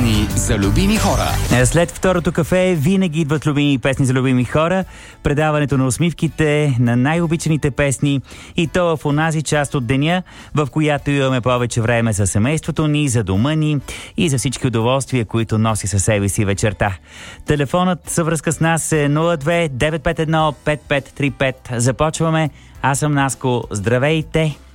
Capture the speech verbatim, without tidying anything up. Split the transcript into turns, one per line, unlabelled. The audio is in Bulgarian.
песни за любими хора.
След второто кафе винаги идват любими песни за любими хора. Предаването на усмивките на най-обичаните песни, и то в онази част от деня, в която имаме повече време за семейството ни, за дома ни и за всички удоволствия, които носи със себе си вечерта. Телефонът за връзка с нас е нула две девет пет едно пет пет три пет. Започваме. Аз съм Наско. Здравейте!